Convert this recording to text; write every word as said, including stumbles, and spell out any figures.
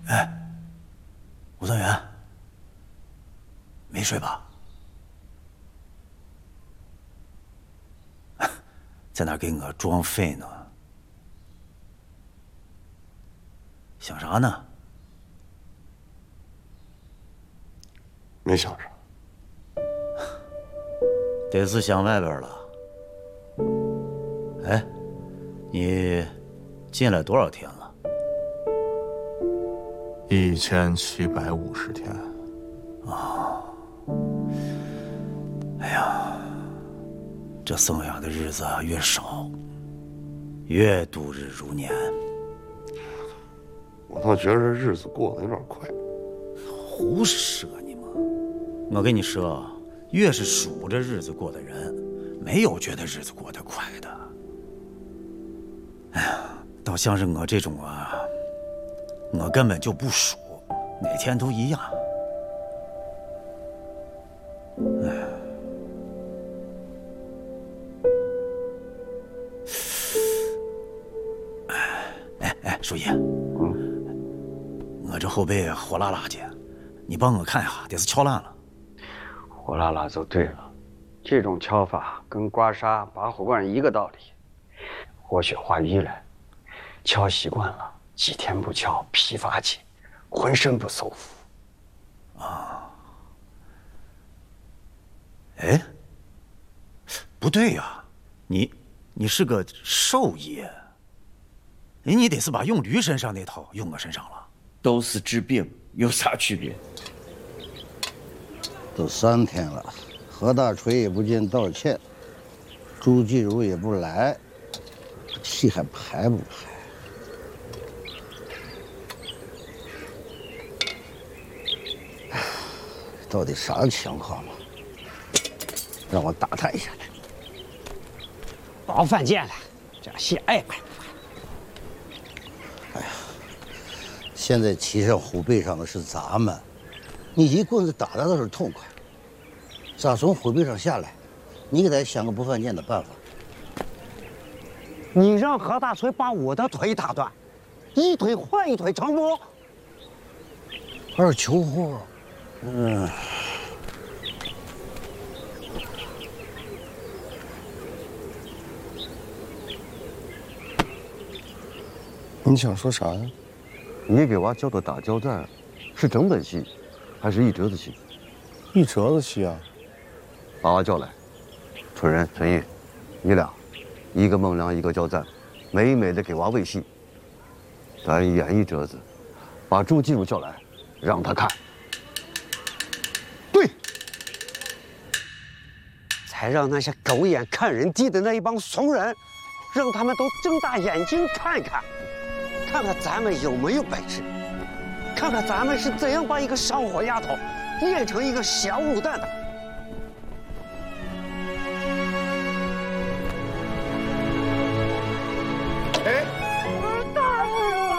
哎，吴增元，没睡吧？在那给我装废呢？想啥呢？ 没想啥。 得是想外边了。哎，你进来多少天了？ 一千七百五十天。 啊！哎呀，这剩下的日子越少，越度日如年。 我倒觉得这日子过得有点快。 胡说你妈！我跟你说，越是数着日子过的人，没有觉得日子过得快的。哎呀，倒像是我这种啊，我根本就不数，哪天都一样。哎。哎哎，书记，嗯，我这后背火辣辣的，你帮我看一下，得是敲烂了。 火辣辣就对了，这种敲法跟刮痧、拔火罐一个道理。活血化瘀了，敲习惯了，几天不敲，疲乏起，浑身不舒服。 啊，哎，不对呀，你你是个兽医，哎，你得是把用驴身上那套用我身上了。 都是治病，有啥区别？ 都三天了，何大锤也不见道歉，朱继儒也不来，戏还排不排？到底啥情况嘛？让我打探一下去。 包犯贱了，这戏爱排不排？ 哎呀，现在骑上虎背上的是咱们，你一棍子打的倒是痛快。咋从虎背上下来？你给他想个不犯贱的办法。 你让何大锤把我的腿打断，一腿换一腿成不？ 二求活，嗯。 你想说啥呀？ 你给娃教的打胶战，是整本戏，还是一折子戏？ 一折子戏啊！ 把娃叫来，春仁、陈毅，你俩，一个孟良，一个焦赞，美美的给娃喂戏。咱演一折子，把朱继儒叫来，让他看。 对，才让那些狗眼看人低的那一帮怂人，让他们都睁大眼睛看看。看看咱们有没有本事，看看咱们是怎样把一个烧火丫头练成一个小武旦的。